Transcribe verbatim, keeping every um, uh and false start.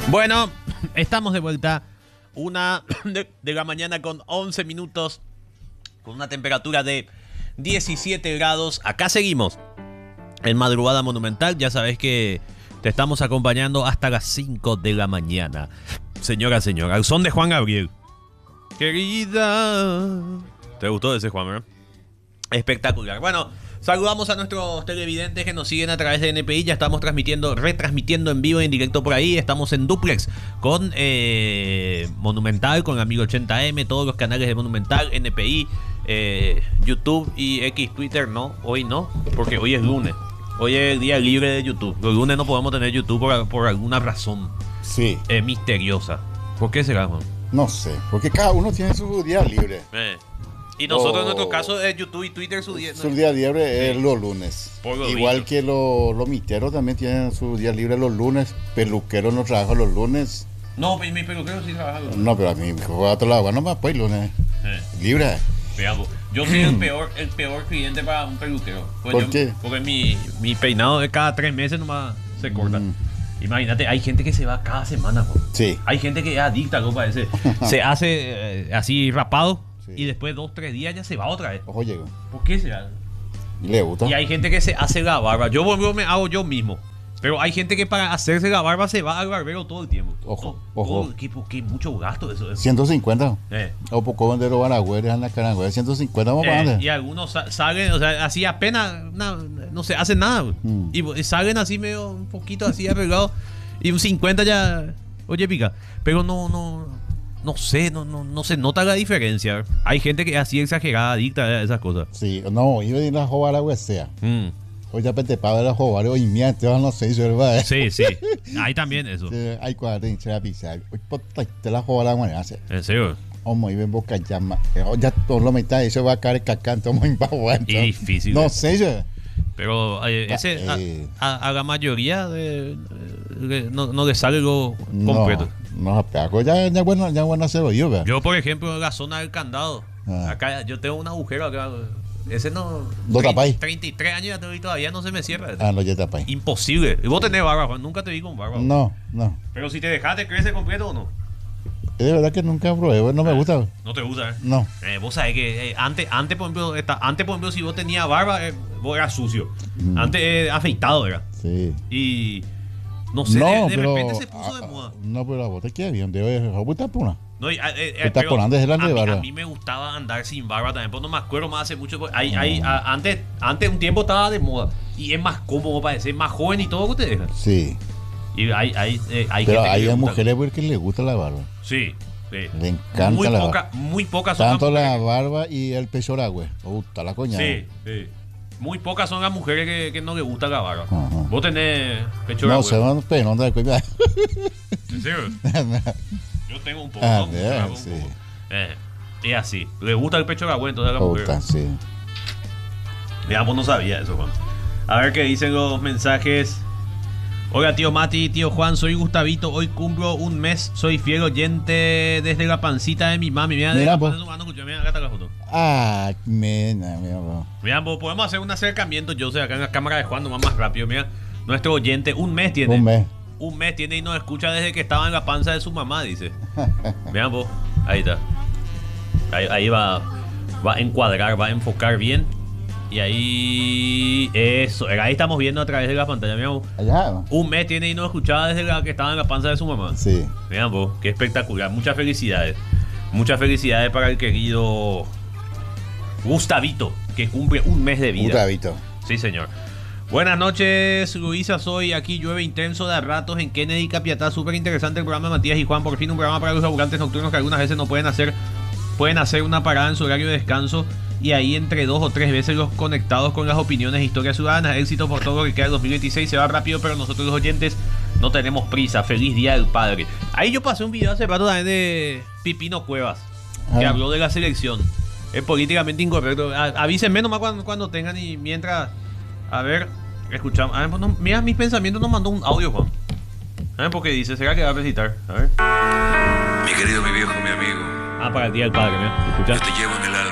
Bueno, estamos de vuelta. Una de, de la mañana con once minutos. Con una temperatura de diecisiete grados. Acá seguimos en Madrugada Monumental. Ya sabes que te estamos acompañando hasta las cinco de la mañana. Señora, señora, al son de Juan Gabriel. Querida. ¿Te gustó ese, Juan, verdad? Espectacular. Bueno, saludamos a nuestros televidentes que nos siguen a través de N P I. Ya estamos transmitiendo, retransmitiendo en vivo y en directo por ahí. Estamos en duplex con eh, Monumental, con Amigo ochenta eme, todos los canales de Monumental, N P I, eh, YouTube y X, Twitter. No, hoy no, porque hoy es lunes. Hoy es el día libre de YouTube. Los lunes no podemos tener YouTube por, por alguna razón sí. eh, misteriosa. ¿Por qué será, Juan? No sé, porque cada uno tiene su día libre. Eh. Y nosotros, oh, en nuestro caso, es YouTube y Twitter su día. Su ¿no? día libre sí. es los lunes. Igual visto. que los lo misteros también tienen su día libre los lunes. Peluquero no trabaja los lunes. No, mi peluquero sí trabaja los lunes. No, pero a mí me juega a otro lado. No más, pues lunes. Eh. Libre. Veamos. Yo soy el peor, el peor cliente para un peluquero. Pues ¿Por yo, qué? Porque mi, mi peinado de cada tres meses nomás se corta. Mm. Imagínate, hay gente que se va cada semana, Juan. Sí. Hay gente que es adicta, ¿no? Parece. Se hace eh, así rapado. Sí. Y después dos, tres días ya se va otra vez. Oye, ¿por qué será? ¿Y le gusta? Y hay gente que se hace la barba. Yo, yo me hago yo mismo. Pero hay gente que para hacerse la barba se va al barbero todo el tiempo. Ojo, no, ojo. Todo, que, que mucho gasto eso. eso. ciento cincuenta. Eh. O poco bandero baragüeres en la carangüera. ciento cincuenta vamos eh, para Y algunos sa salen, o sea, así apenas, na, no se hace nada. Mm. Y, y salen así medio, un poquito así arreglados. Y un cincuenta ya, oye, pica. Pero no, no, no sé, no, no, no se nota la diferencia. Hay gente que es así exagerada, adicta a esas cosas. Sí, no, iba a ir a la jovar a huesea. Mm. Hoy ya te paga la jovar, hoy miente, no sé, ¿verdad? Sí, sí. Hay también eso. Sí, hay cuadros en la pizza. Hoy te la jovar la manera. ¿En serio? Como iba en boca llama. Ya todo lo mitad, eso va a caer cacante, muy bajo. Y difícil. No sé, yo. Pero eh, ese, eh. a, a, a la mayoría de, de, no, no le sale lo completo. No, no, ya, ya bueno, ya bueno hacerlo yo, ¿verdad? Yo, por ejemplo, en la zona del candado, ah. acá yo tengo un agujero acá. Ese no. ¿Lo tapáis? treinta y tres años ya te vi, todavía no se me cierra. Ah, no, ya tapáis. Imposible. Y vos tenés barba, Juan. Nunca te vi con barba. No, no. Pero si te dejaste, ¿crece completo o no? Es de verdad que nunca probé, no me gusta. ¿No te gusta? ¿Eh? No. Eh, vos sabés que eh, antes, antes, por ejemplo, esta, antes, por ejemplo, si vos tenías barba, eh, vos eras sucio. Mm. Antes eh, afeitado era. Sí. Y no sé, no, de, de pero, repente se puso a, de moda. No, pero a vos te queda bien, debe ser puna. No, y, eh, eh, está pero antes de la a, mí, barba. a mí me gustaba andar sin barba también, pues no me acuerdo más hace mucho. Hay, no. hay, a, antes, antes un tiempo estaba de moda y es más cómodo, parece, más joven y todo que te deja. Sí. Y hay, hay, eh, hay pero gente hay que mujeres porque les gusta la barba. Sí. Sí. Le encanta muy la poca, barba. Muy pocas son tanto las la barba y el pechoragüe. Me gusta la coña. Sí, sí. Muy pocas son las mujeres que, que no les gusta la barba. Ajá. Vos tenés pechoragüe. No, se van pero de coña. ¿En serio? Yo tengo un poco. Ah, ¿no? de, un sí. poco. Eh, y así. Le gusta el pechoragüe entonces a la me mujer. Gusta, sí. Ya, vos no sabía eso, Juan. A ver qué dicen los mensajes. Hola, tío Mati, tío Juan, soy Gustavito. Hoy cumplo un mes. Soy fiel oyente desde la pancita de mi mami. Mira, mira, pues. Mira, acá está la foto. Ah, mira, mira. Mira, pues, podemos hacer un acercamiento. Yo sé, acá en la cámara de Juan, nomás más rápido. Mira, nuestro oyente, un mes tiene. Un mes. Un mes tiene y nos escucha desde que estaba en la panza de su mamá, dice. Vean, pues, ahí está. Ahí, ahí va, va a encuadrar, va a enfocar bien. Y ahí, eso, ahí estamos viendo a través de la pantalla. Mirá, allá. Un mes tiene y no escuchaba desde la que estaba en la panza de su mamá. Sí. Vean vos, qué espectacular. Muchas felicidades. Muchas felicidades para el querido Gustavito, que cumple un mes de vida. Gustavito. Sí, señor. Buenas noches, Luisa. Soy aquí, llueve intenso de a ratos en Kennedy, Capiatá. Súper interesante el programa de Matías y Juan. Por fin un programa para los laburantes nocturnos que algunas veces no pueden hacer. Pueden hacer una parada en su horario de descanso. Y ahí entre dos o tres veces los conectados con las opiniones e historias ciudadanas. Éxito por todo lo que queda el dos mil veintiséis. Se va rápido, pero nosotros los oyentes no tenemos prisa. Feliz Día del Padre. Ahí yo pasé un video hace rato también de Pipino Cuevas, ah. que habló de la selección. Es políticamente incorrecto. Avísenme nomás cuando, cuando tengan y mientras... A ver, escuchamos. A ver, no, mira, mis pensamientos nos mandó un audio, Juan. A ver, porque dice, ¿será que va a recitar? A ver. Mi querido, mi viejo, mi amigo. Ah, para el Día del Padre, mira. ¿Escuchás? Yo te llevo en el alma.